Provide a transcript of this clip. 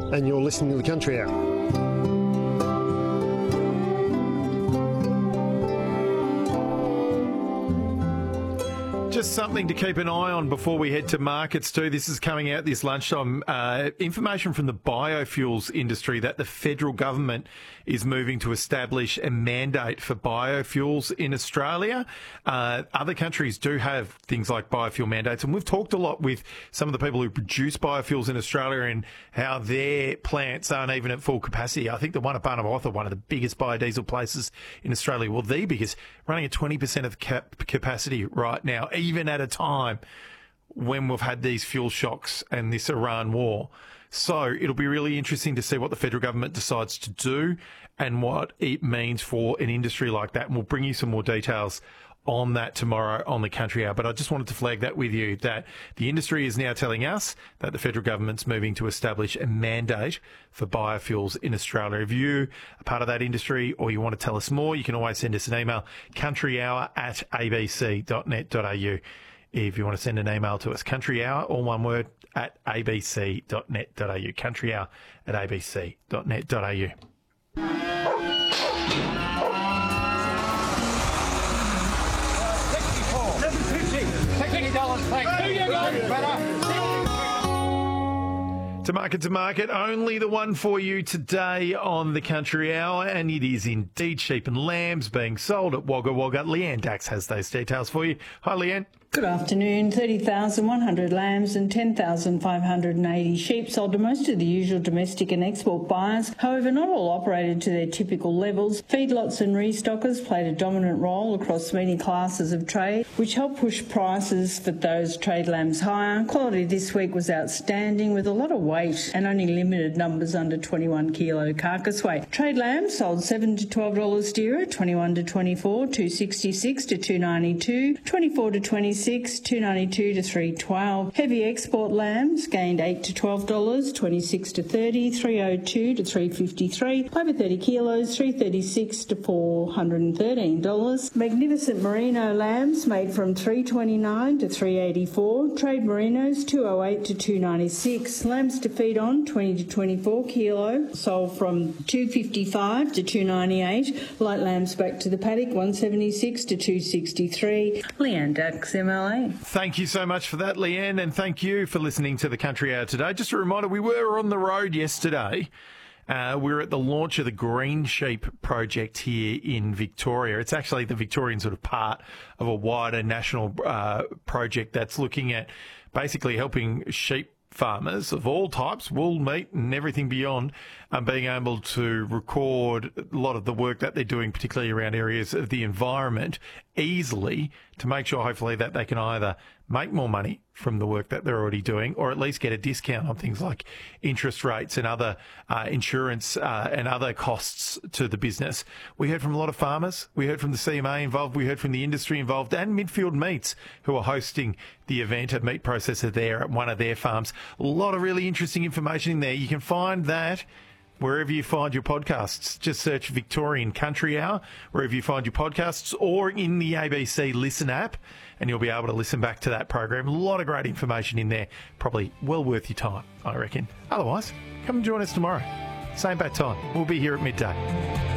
and you're listening to the Country Hour. Just something to keep an eye on before we head to markets too. This is coming out this lunchtime. Information from the biofuels industry that the federal government is moving to establish a mandate for biofuels in Australia. Other countries do have things like biofuel mandates, and we've talked a lot with some of the people who produce biofuels in Australia and how their plants aren't even at full capacity. I think the one at Barnaby, one of the biggest biodiesel places in Australia, well, the biggest, running at 20% of capacity right now, even at a time when we've had these fuel shocks and this Iran war. So it'll be really interesting to see what the federal government decides to do and what it means for an industry like that. And we'll bring you some more details on that tomorrow on the Country Hour. But I just wanted to flag that with you, that the industry is now telling us that the federal government's moving to establish a mandate for biofuels in Australia. If you are part of that industry or you want to tell us more, you can always send us an email, countryhour@abc.net.au. If you want to send an email to us, countryhour, all one word, at abc.net.au, countryhour@abc.net.au. To market, only the one for you today on the Country Hour, and it is indeed sheep and lambs being sold at Wagga Wagga. Leanne Dax has those details for you. Hi, Leanne. Good afternoon. 30,100 lambs and 10,580 sheep sold to most of the usual domestic and export buyers. However, not all operated to their typical levels. Feedlots and restockers played a dominant role across many classes of trade, which helped push prices for those trade lambs higher. Quality this week was outstanding, with a lot of weight and only limited numbers under 21 kilo carcass weight. Trade lambs sold $7 to $12 dearer, 21 to 24, 266 to 292, 24 to 26, 292 to 312. Heavy export lambs gained $8 to $12, 26 to 30, 302 to 353. Over 30 kilos, 336 to $413. Magnificent merino lambs made from 329 to 384. Trade merinos 208 to 296. Lambs to feed on 20 to 24 kilo, sold from 255 to 298. Light lambs back to the paddock 176 to 263. Leanne Dax, MLA. Thank you so much for that, Leanne, and thank you for listening to the Country Hour today. Just a reminder, we were on the road yesterday. We were at the launch of the Green Sheep project here in Victoria. It's actually the Victorian sort of part of a wider national project that's looking at basically helping sheep farmers of all types, wool, meat and everything beyond, being able to record a lot of the work that they're doing, particularly around areas of the environment, easily, to make sure hopefully that they can either make more money from the work that they're already doing, or at least get a discount on things like interest rates and other insurance and other costs to the business. We heard from a lot of farmers. We heard from the CMA involved. We heard from the industry involved, and Midfield Meats, who are hosting the event, a meat processor there at one of their farms. A lot of really interesting information in there. You can find that wherever you find your podcasts. Just search Victorian Country Hour wherever you find your podcasts, or in the ABC Listen app, and you'll be able to listen back to that program. A lot of great information in there. Probably well worth your time, I reckon. Otherwise, come and join us tomorrow. Same bad time. We'll be here at midday.